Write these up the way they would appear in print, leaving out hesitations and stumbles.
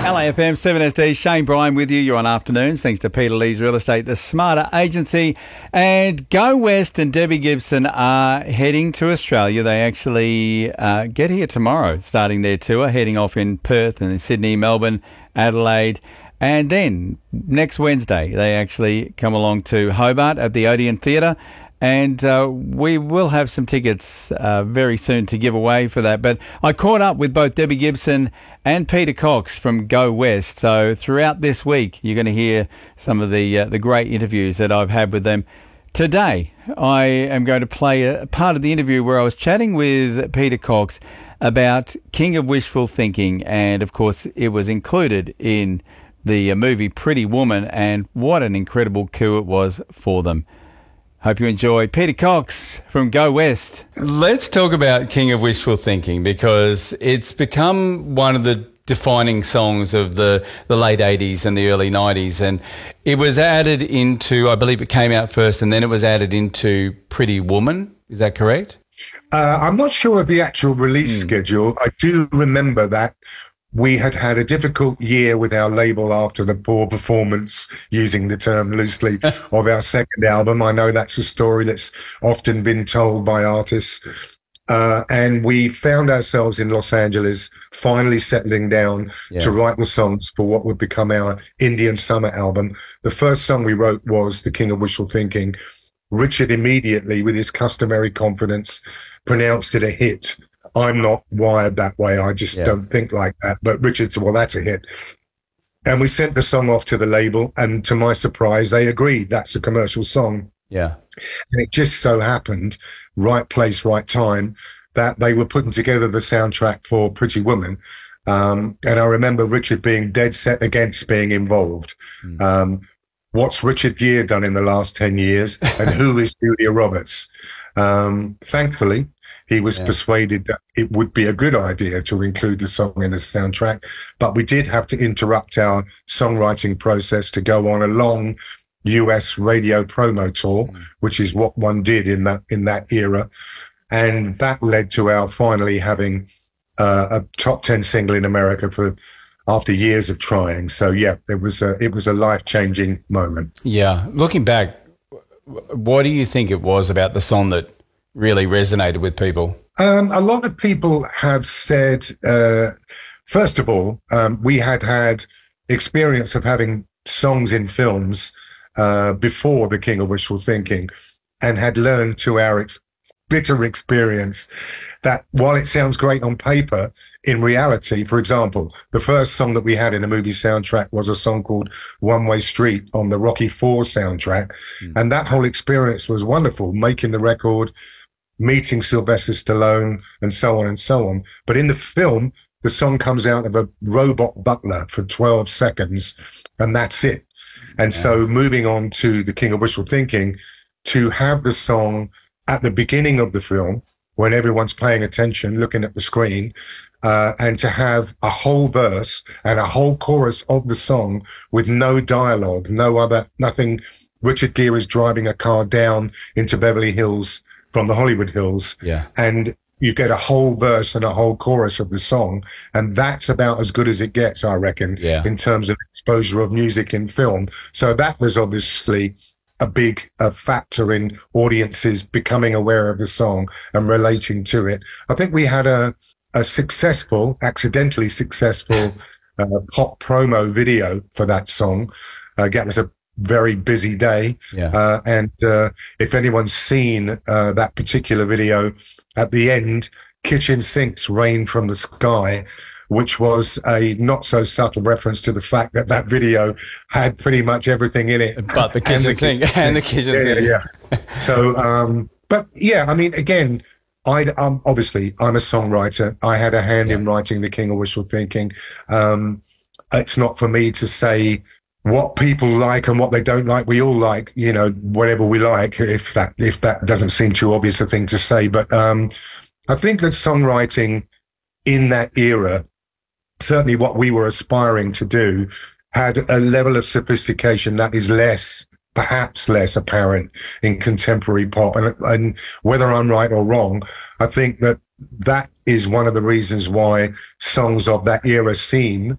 LAFM 7SD, Shane Bryan with you. You're on Afternoons, thanks to Peter Lee's Real Estate, the Smarter Agency. And Go West and Debbie Gibson are heading to Australia. They actually get here tomorrow, starting their tour, heading off in Perth and in Sydney, Melbourne, Adelaide. And then next Wednesday, they actually come along to Hobart at the Odeon Theatre. And we will have some tickets very soon to give away for that. But I caught up with both Debbie Gibson and Peter Cox from Go West. So throughout this week, you're going to hear some of the great interviews that I've had with them. Today, I am going to play a part of the interview where I was chatting with Peter Cox about King of Wishful Thinking. And, of course, it was included in the movie Pretty Woman. And what an incredible coup it was for them. Hope you enjoy Peter Cox from Go West. Let's talk about King of Wishful Thinking, because it's become one of the defining songs of the late 80s and the early 90s. And it was added into, I believe it came out first, and then it was added into Pretty Woman. Is that correct? I'm not sure of the actual release schedule. I do remember that we had had a difficult year with our label after the poor performance, using the term loosely, of our second album. I know that's a story that's often been told by artists. And we found ourselves in Los Angeles, finally settling down to write the songs for what would become our Indian Summer album. The first song we wrote was The King of Wishful Thinking. Richard immediately, with his customary confidence, pronounced it a hit. I'm not wired that way. I just don't think like that. But Richard said, well, that's a hit. And we sent the song off to the label. And to my surprise, they agreed that's a commercial song. Yeah. And it just so happened, right place, right time, that they were putting together the soundtrack for Pretty Woman. And I remember Richard being dead set against being involved. What's Richard Gere done in the last 10 years? And who is Julia Roberts? Thankfully, he was persuaded that it would be a good idea to include the song in the soundtrack, but we did have to interrupt our songwriting process to go on a long US radio promo tour, which is what one did in that era. And that led to our finally having a top 10 single in America after years of trying. So yeah, it was a life-changing moment. Yeah. Looking back, what do you think it was about the song that really resonated with people? A lot of people have said, first of all, we had experience of having songs in films before The King of Wishful Thinking, and had learned to our bitter experience that while it sounds great on paper, in reality, for example, the first song that we had in a movie soundtrack was a song called One Way Street on the Rocky IV soundtrack. And that whole experience was wonderful, making the record, meeting Sylvester Stallone, and so on and so on. But in the film, the song comes out of a robot butler for 12 seconds, and that's it. And so moving on to The King of Wishful Thinking, to have the song at the beginning of the film, when everyone's paying attention, looking at the screen, and to have a whole verse and a whole chorus of the song with no dialogue, nothing. Richard Gere is driving a car down into Beverly Hills from the Hollywood Hills, and you get a whole verse and a whole chorus of the song, and that's about as good as it gets, I reckon, in terms of exposure of music in film. So that was obviously a big factor in audiences becoming aware of the song and relating to it. I think we had a accidentally successful pop promo video for that song. It was a very busy day. And if anyone's seen that particular video, at the end, kitchen sinks rain from the sky, which was a not so subtle reference to the fact that video had pretty much everything in it. But the kitchen sink and the kitchen sink. Yeah. So, but yeah, I mean, again, obviously I'm a songwriter. I had a hand in writing The King of Wishful Thinking. It's not for me to say what people like and what they don't like. We all like, whatever we like, if that doesn't seem too obvious a thing to say. But I think that songwriting in that era, certainly what we were aspiring to do, had a level of sophistication that is perhaps less apparent in contemporary pop. And whether I'm right or wrong, I think that is one of the reasons why songs of that era seem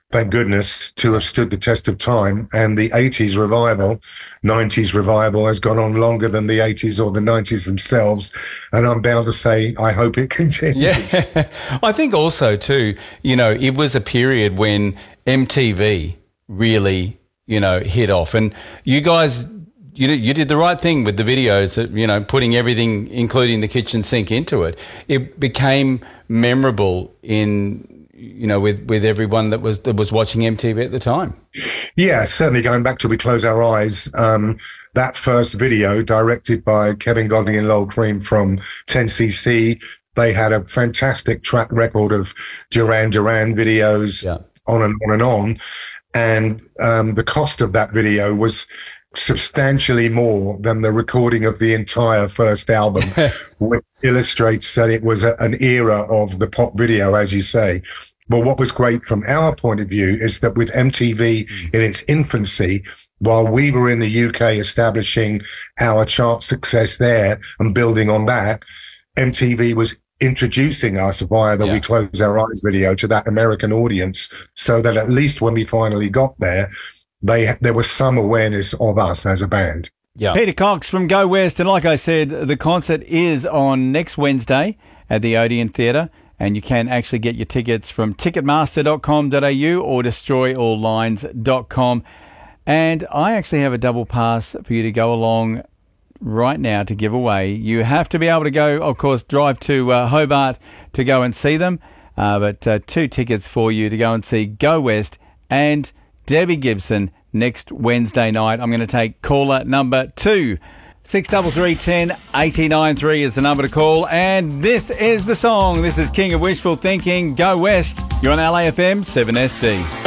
thank goodness, to have stood the test of time. And the 80s revival, 90s revival has gone on longer than the 80s or the 90s themselves. And I'm bound to say, I hope it continues. Yeah. I think also, too, it was a period when MTV really, hit off. And you guys, you did the right thing with the videos, putting everything, including the kitchen sink, into it. It became memorable with everyone that was watching MTV at the time. Yeah, certainly going back to We Close Our Eyes, that first video directed by Kevin Godley and Lol Cream from 10cc, they had a fantastic track record of Duran Duran videos, on and on and on. And the cost of that video was substantially more than the recording of the entire first album, which illustrates that it was an era of the pop video, as you say. But what was great from our point of view is that with MTV in its infancy, while we were in the UK establishing our chart success there and building on that, MTV was introducing us via the We Close Our Eyes video to that American audience, so that at least when we finally got there, there was some awareness of us as a band. Yeah. Peter Cox from Go West. And like I said, the concert is on next Wednesday at the Odeon Theatre. And you can actually get your tickets from ticketmaster.com.au or destroyalllines.com. And I actually have a double pass for you to go along right now to give away. You have to be able to go, of course, drive to Hobart to go and see them. But 2 tickets for you to go and see Go West and Debbie Gibson next Wednesday night. I'm going to take caller number 2. 633 893 is the number to call. And this is the song. This is King of Wishful Thinking, Go West. You're on LAFM 7SD.